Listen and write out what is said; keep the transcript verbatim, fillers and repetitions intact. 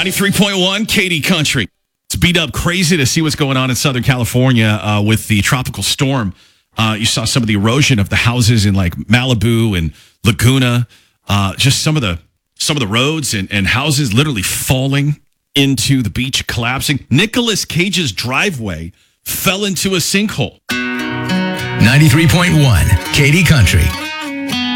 ninety-three point one Katy Country. It's beat up crazy to see what's going on in Southern California uh, with the tropical storm. Uh, you saw some of the erosion of the houses in like Malibu and Laguna. Uh, just some of the some of the roads and, and houses literally falling into the beach, collapsing. Nicolas Cage's driveway fell into a sinkhole. ninety-three point one Katy Country.